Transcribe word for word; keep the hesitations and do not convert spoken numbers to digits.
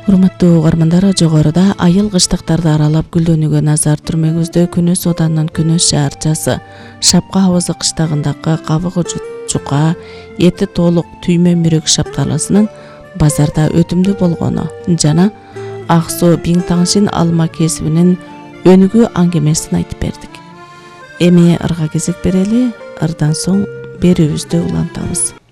Урматтуу угармандар, жогоруда айыл кыштактарды аралап гүлдөнүүгө назар түрмөгүздө Күнөс Оданынын Күнөс шаарчасы Шапка абызы кыштагындагы кабыгы жука, эти толук түймө мүрөк шапталасынын базарда өтүмдүү болгону жана Ак суу Биң Таңшин алма кесибинин өнүгүү аңгемесин айтып бердик. Эми ырга кезек берели, ырдан соң берүүбүздү улантабыз.